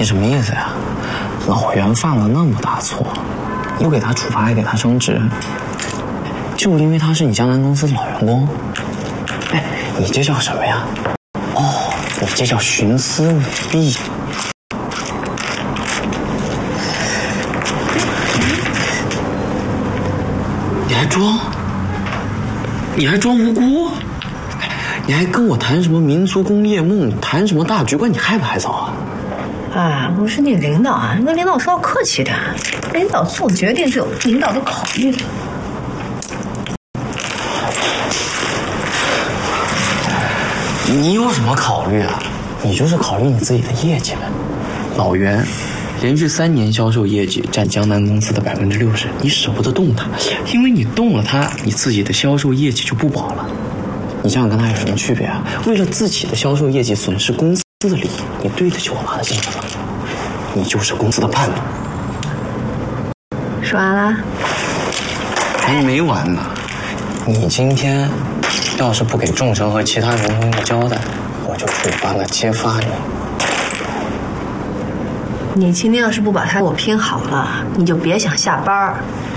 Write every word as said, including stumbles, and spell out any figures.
什么意思呀？老袁犯了那么大错，又给他处罚，还给他升职，就因为他是你江南公司的老员工？哎，你这叫什么呀？哦，你这叫徇私舞弊。你还装？你还装无辜？你还跟我谈什么民族工业梦，谈什么大局观，你害不害臊啊？ 啊，我是你领导啊，你跟领导说话客气点，领导做决定是有领导的考虑的。 你有什么考虑啊？你就是考虑你自己的业绩呗。老袁连续三年销售业绩占江南公司的百分之六十，你舍不得动他，因为你动了他，你自己的销售业绩就不保了。你这样跟他有什么区别啊？为了自己的销售业绩损失公司的利益，你对得起我妈的信任吗？你就是公司的叛徒。 说完了？ 还没完呢！你今天要是不给众诚和其他员工一个交代，我就去帮他揭发你。 你今天要是不把他给我拼好了，你就别想下班。